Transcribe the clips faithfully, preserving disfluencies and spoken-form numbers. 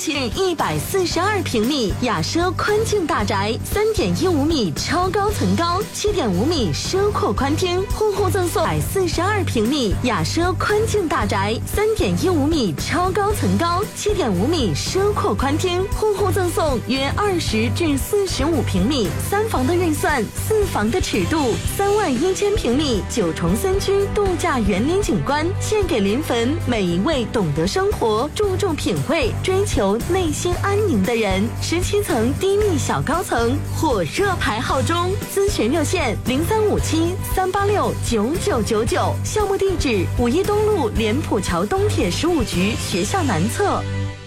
七日一百四十二平米雅奢宽境大宅，三点一五米超高层高，七点五米奢阔宽厅，户户赠送一百四十二平米雅奢宽境大宅，三点一五米超高层高，七点五米奢阔宽厅，户户赠送约二十至四十五平米三房的预算，四房的尺度，三万一千平米九重三居度假园林景观，献给临汾每一位懂得生活、注重品味、追求内心安宁的人。十七层低密小高层，火热排号中，咨询热线零三五七三八六九九九九，项目地址五一东路莲浦桥东铁十五局学校南侧。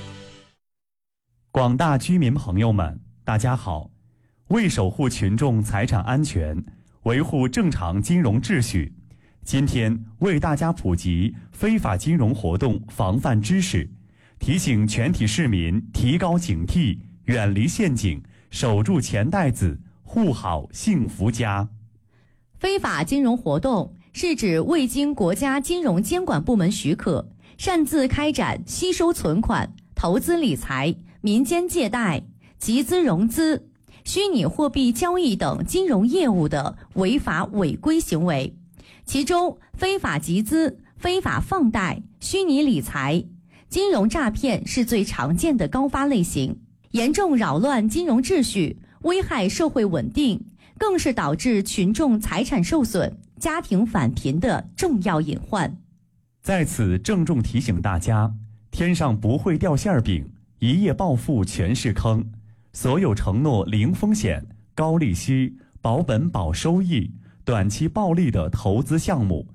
广大居民朋友们，大家好。为守护群众财产安全，维护正常金融秩序，今天为大家普及非法金融活动防范知识，提醒全体市民提高警惕，远离陷阱，守住钱袋子，护好幸福家。 非法金融活动是指未经国家金融监管部门许可，擅自开展吸收存款、投资理财、民间借贷、集资融资、虚拟货币交易等金融业务的违法违规行为。其中，非法集资、非法放贷、虚拟理财、金融诈骗是最常见的高发类型，严重扰乱金融秩序，危害社会稳定，更是导致群众财产受损、家庭返贫的重要隐患。 在此郑重提醒大家，天上不会掉馅饼，一夜暴富全是坑。所有承诺零风险、高利息、保本保收益、短期暴利的投资项目，